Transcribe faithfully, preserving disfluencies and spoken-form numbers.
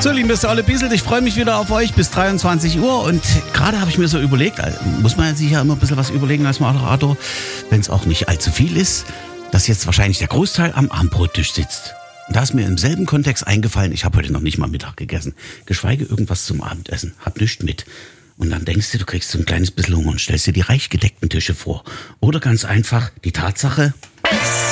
So, liebe Saule Biesel, ich freue mich wieder auf euch bis dreiundzwanzig Uhr und gerade habe ich mir so überlegt, also muss man sich ja immer ein bisschen was überlegen als Moderator, wenn es auch nicht allzu viel ist, dass jetzt wahrscheinlich der Großteil am Abendbrottisch sitzt. Und da ist mir im selben Kontext eingefallen, ich habe heute noch nicht mal Mittag gegessen, geschweige irgendwas zum Abendessen, hab nichts mit. Und dann denkst du, du kriegst so ein kleines bisschen Hunger und stellst dir die reich gedeckten Tische vor. Oder ganz einfach die Tatsache...